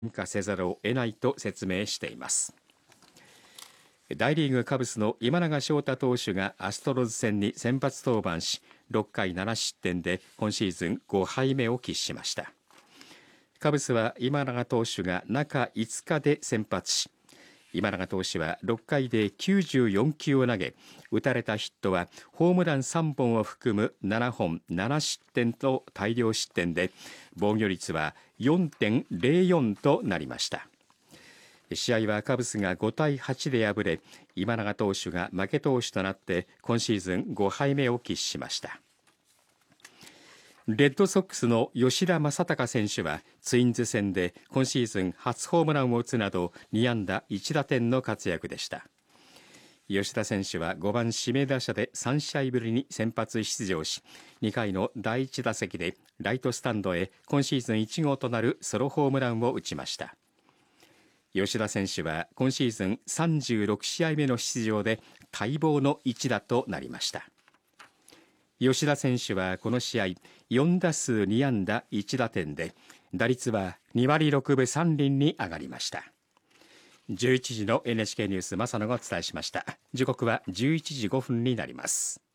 化せざるを得ないと説明しています。大リーグカブスの今永昇太投手がアストロズ戦に先発登板し、6回7失点で今シーズン5敗目を喫しました。カブスは今永投手が中5日で先発し、今永投手は6回で94球を投げ、打たれたヒットはホームラン3本を含む7本7失点と大量失点で、防御率は 4.04 となりました。試合はカブスが5対8で敗れ、今永投手が負け投手となって今シーズン5敗目を喫しました。レッドソックスの吉田正尚選手はツインズ戦で今シーズン初ホームランを打つなど2安打1打点の活躍でした。吉田選手は5番指名打者で3試合ぶりに先発出場し、2回の第1打席でライトスタンドへ今シーズン1号となるソロホームランを打ちました。吉田選手は今シーズン36試合目の出場で待望の一打となりました。吉田選手はこの試合4打数2安打1打点で、打率は2割6分3厘に上がりました。11時の NHK ニュース正野がお伝えしました。時刻は11時5分になります。